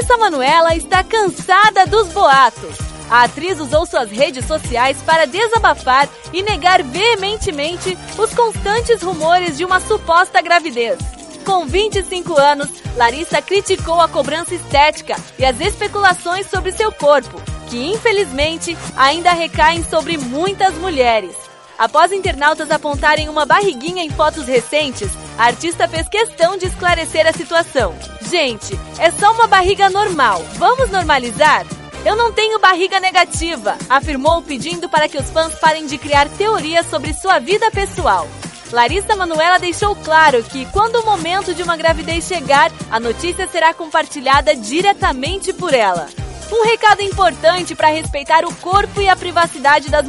Larissa Manoela está cansada dos boatos. A atriz usou suas redes sociais para desabafar e negar veementemente os constantes rumores de uma suposta gravidez. Com 25 anos, Larissa criticou a cobrança estética e as especulações sobre seu corpo, que infelizmente ainda recaem sobre muitas mulheres. Após internautas apontarem uma barriguinha em fotos recentes, a artista fez questão de esclarecer a situação. Gente, é só uma barriga normal, vamos normalizar? Eu não tenho barriga negativa, afirmou, pedindo para que os fãs parem de criar teorias sobre sua vida pessoal. Larissa Manoela deixou claro que, quando o momento de uma gravidez chegar, a notícia será compartilhada diretamente por ela. Um recado importante para respeitar o corpo e a privacidade das